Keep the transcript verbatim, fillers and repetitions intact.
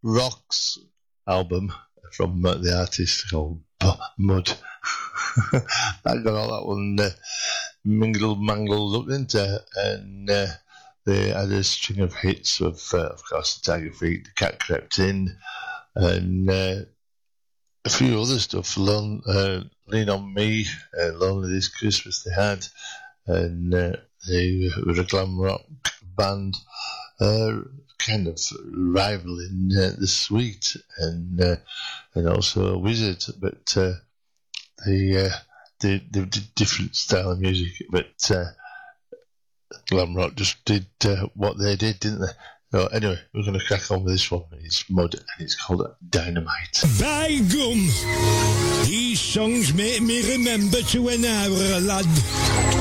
Rocks album from uh, the artist called B- Mud. I got all that one uh, mingled, mangled up into, and uh, they had a string of hits of, uh, of course, the Tiger Feet, the Cat Crept In, and uh, a few other stuff. Lon, uh, Lean on Me, uh, Lonely This Christmas they had, and uh, they were a glam rock band, uh, kind of rivaling uh, the Sweet and uh, and also Wizard, but uh, they, uh, they they did different style of music, but uh, glam rock just did uh, what they did, didn't they? So anyway, we're going to crack on with this one. It's Mud, and it's called Dynamite. By gum, these songs make me remember to an hour, lad.